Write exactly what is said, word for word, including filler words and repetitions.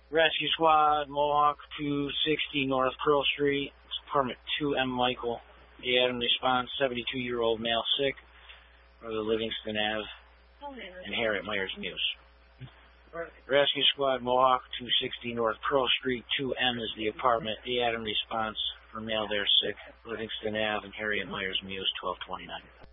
Rescue Squad, Mohawk two sixty North Pearl Street. It's apartment two M Michael. The Adam response, seventy-two-year-old male sick. Or the Livingston Avenue and Harriet Myers Muse. Rescue Squad, Mohawk two sixty North Pearl Street. two M is the apartment. The Adam response for male there sick. Livingston Avenue and Harriet Myers Muse, twelve twenty-nine.